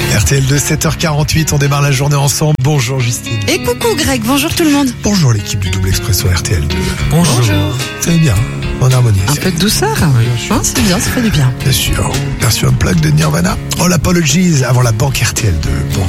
RTL2, 7h48, on démarre la journée ensemble. Bonjour Justine. Et coucou Greg, bonjour tout le monde. Bonjour l'équipe du Double Expresso RTL2. Bonjour. Ça va bien, en harmonie. Un peu de douceur, c'est bien, ça fait du bien. Bien sûr. Merci un plug de Nirvana. All Apologies avant la banque RTL2. Bon,